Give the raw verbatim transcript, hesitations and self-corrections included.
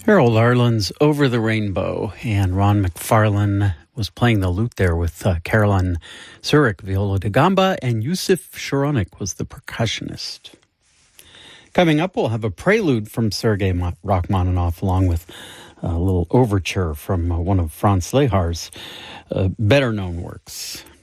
Harold Arlen's Over the Rainbow, and Ron McFarlane was playing the lute there with uh, Caroline Zurich, viola da gamba, and Yusuf Sharonik was the percussionist. Coming up, we'll have a prelude from Sergei Rachmaninoff along with a little overture from uh, one of Franz Lehar's uh, better-known works.